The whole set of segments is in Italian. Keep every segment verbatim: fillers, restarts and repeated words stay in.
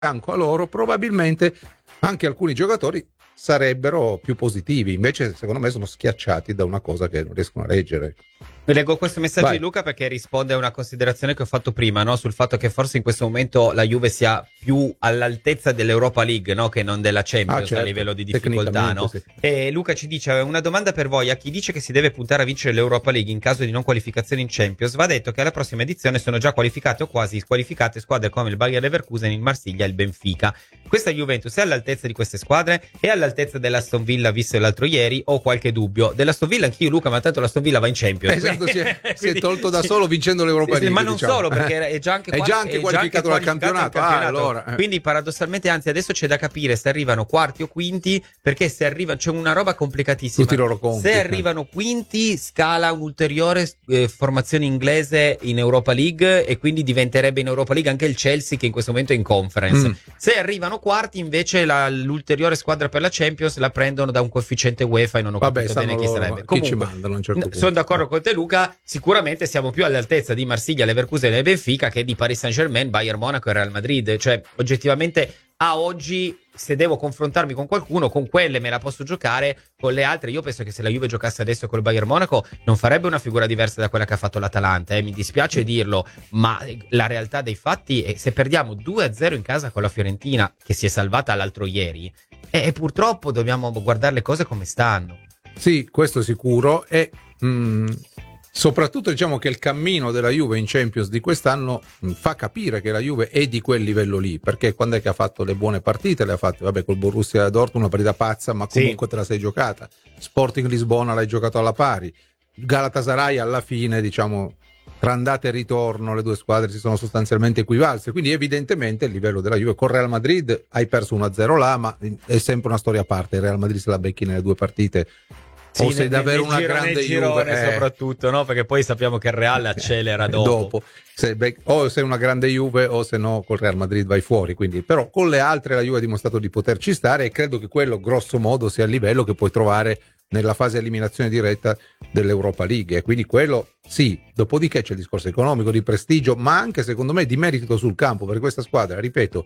fianco a loro, probabilmente anche alcuni giocatori sarebbero più positivi. Invece secondo me sono schiacciati da una cosa che non riescono a reggere. Vi leggo questo messaggio Vai. di Luca perché risponde a una considerazione che ho fatto prima, no? Sul fatto che forse in questo momento la Juve sia più all'altezza dell'Europa League, no? Che non della Champions, Ah, certo. a livello di difficoltà, no? Sì. E Luca ci dice: una domanda per voi, a chi dice che si deve puntare a vincere l'Europa League in caso di non qualificazione in Champions, va detto che alla prossima edizione sono già qualificate o quasi qualificate squadre come il Bayer Leverkusen, il Marsiglia e il Benfica. Questa Juventus è all'altezza di queste squadre? È all'altezza dell'Aston Villa visto l'altro ieri? Ho qualche dubbio. Dell'Aston Villa anch'io, Luca, ma tanto l'Aston Villa va in Champions. Esatto, si è, si è Quindi- tolto da solo vincendo l'Europa Sì, sì, League, ma non diciamo. solo, perché è già anche, È qua- già anche è qualificato dal campionato. al Ah, campionato. allora, eh. Quindi paradossalmente, anzi adesso c'è da capire se arrivano quarti o quinti, perché se arrivano, c'è una roba complicatissima. Tutti i loro conti, Se eh. arrivano quinti, scala un'ulteriore eh, formazione inglese in Europa League e quindi diventerebbe in Europa League anche il Chelsea, che in questo momento è in conference. Mm. Se arrivano quarti, invece la- l'ulteriore squadra per la Champions la prendono da un coefficiente UEFA e non ho Vabbè, capito bene sanno chi loro sarebbe. chi ci Comunque, mandano a un certo n- punto. sono d'accordo Eh. con te, Luca. Sicuramente siamo più all'altezza di Marsiglia, Leverkusen e Benfica che di Paris Saint-Germain, Bayern Monaco e Real Madrid. Cioè, oggettivamente, a oggi, se devo confrontarmi con qualcuno, con quelle me la posso giocare, con le altre io penso che se la Juve giocasse adesso col Bayern Monaco non farebbe una figura diversa da quella che ha fatto l'Atalanta, eh. Mi dispiace dirlo, ma la realtà dei fatti è se perdiamo due a zero in casa con la Fiorentina, che si è salvata l'altro ieri, e, e purtroppo dobbiamo guardare le cose come stanno. Sì, questo sicuro. E mh, soprattutto diciamo che il cammino della Juve in Champions di quest'anno mh, fa capire che la Juve è di quel livello lì, perché quando è che ha fatto le buone partite? Le ha fatte, vabbè, col Borussia Dortmund una partita pazza, ma comunque Sì. te la sei giocata. Sporting Lisbona l'hai giocato alla pari. Galatasaray alla fine, diciamo, tra andata e ritorno le due squadre si sono sostanzialmente equivalse, quindi evidentemente il livello della Juve. Con Real Madrid hai perso uno a zero là, ma è sempre una storia a parte. Il Real Madrid se la becchi nelle due partite Sì, o sei nel- davvero nel una giro- grande nel girone Juve, eh, soprattutto, no? Perché poi sappiamo che il Real accelera eh, dopo. Se bec- o sei una grande Juve o se no col Real Madrid vai fuori. Quindi, però con le altre la Juve ha dimostrato di poterci stare, e credo che quello grosso modo sia il livello che puoi trovare nella fase eliminazione diretta dell'Europa League, e quindi quello sì. Dopodiché c'è il discorso economico, di prestigio, ma anche secondo me di merito sul campo, per questa squadra, ripeto,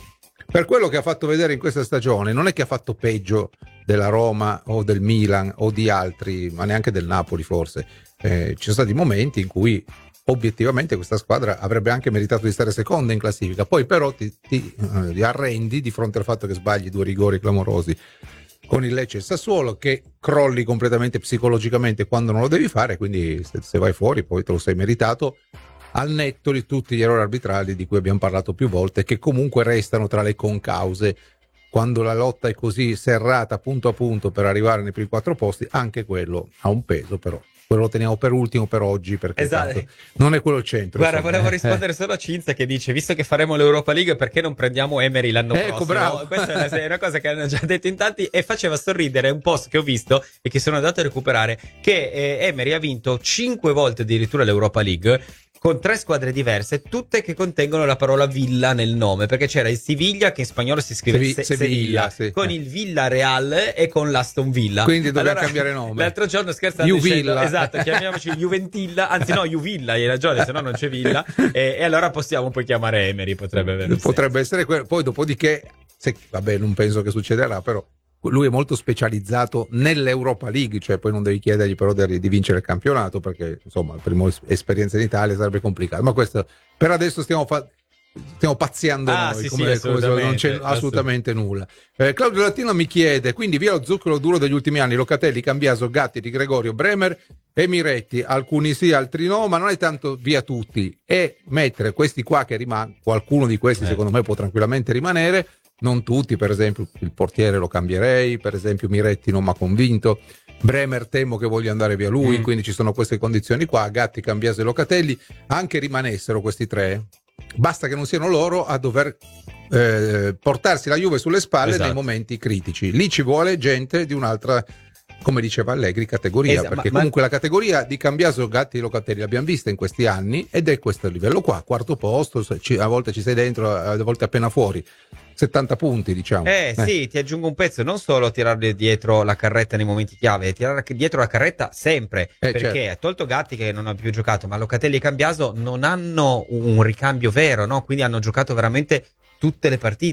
per quello che ha fatto vedere in questa stagione. Non è che ha fatto peggio della Roma o del Milan o di altri, ma neanche del Napoli forse. Eh, ci sono stati momenti in cui obiettivamente questa squadra avrebbe anche meritato di stare seconda in classifica, poi però ti, ti, eh, ti arrendi di fronte al fatto che sbagli due rigori clamorosi con il Lecce e il Sassuolo, che crolli completamente psicologicamente quando non lo devi fare, quindi se, se vai fuori poi te lo sei meritato, al netto di tutti gli errori arbitrali di cui abbiamo parlato più volte, che comunque restano tra le concause quando la lotta è così serrata punto a punto per arrivare nei primi quattro posti. Anche quello ha un peso, però quello lo teniamo per ultimo per oggi, perché Esatto. tanto non è quello il centro. Guarda, insomma. volevo Eh, rispondere solo a Cinzia che dice: visto che faremo l'Europa League, perché non prendiamo Emery l'anno Ecco, prossimo? bravo. Questa è una, è una cosa che hanno già detto in tanti, e faceva sorridere un post che ho visto e che sono andato a recuperare, che eh, Emery ha vinto cinque volte addirittura l'Europa League con tre squadre diverse, tutte che contengono la parola Villa nel nome, perché c'era il Siviglia, che in spagnolo si scrive Sevi- Se- Sevilla, Sevilla, sì. con il Villarreal e con l'Aston Villa. Quindi dobbiamo Allora, cambiare nome. L'altro giorno scherzando Juvilla. dicendo, esatto, chiamiamoci Juventilla, anzi no, Juvilla, hai ragione, se no non c'è Villa, e, e allora possiamo poi chiamare Emery, potrebbe avere un potrebbe essere quello. Poi dopodiché, se, vabbè, non penso che succederà, però lui è molto specializzato nell'Europa League, cioè poi non devi chiedergli però di, di vincere il campionato, perché insomma la prima es- esperienza in Italia sarebbe complicato. Ma questo per adesso stiamo fa- stiamo pazziando Ah, noi, sì, come, sì, come se non c'è assolutamente, assolutamente nulla. Eh, Claudio Latino mi chiede: quindi via lo zucchero duro degli ultimi anni, Locatelli, Cambiaso, Gatti, Di Gregorio, Bremer e Miretti, alcuni sì, altri no, ma non è tanto via tutti, e mettere questi qua che rimangono, qualcuno di questi Eh. secondo me può tranquillamente rimanere, non tutti. Per esempio il portiere lo cambierei, per esempio Miretti non mi ha convinto, Bremer temo che voglia andare via lui, Mm. quindi ci sono queste condizioni qua. Gatti, Cambiaso e Locatelli, anche rimanessero questi tre, basta che non siano loro a dover eh, portarsi la Juve sulle spalle, Esatto. nei momenti critici. Lì ci vuole gente di un'altra, come diceva Allegri, categoria, Esatto, perché ma- comunque la categoria di Cambiaso, Gatti e Locatelli l'abbiamo vista in questi anni, ed è questo livello qua, quarto posto, se ci- a volte ci sei dentro, a volte appena fuori, settanta punti, diciamo. Eh, sì, ti aggiungo un pezzo, non solo tirare dietro la carretta nei momenti chiave, tirare dietro la carretta sempre, Eh, perché certo. ha tolto Gatti che non ha più giocato, ma Locatelli e Cambiaso non hanno un ricambio vero, no? Quindi hanno giocato veramente tutte le partite.